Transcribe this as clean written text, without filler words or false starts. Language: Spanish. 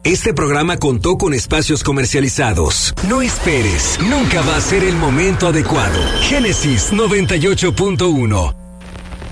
Este programa contó con espacios comercializados. No esperes, nunca va a ser el momento adecuado. Génesis 98.1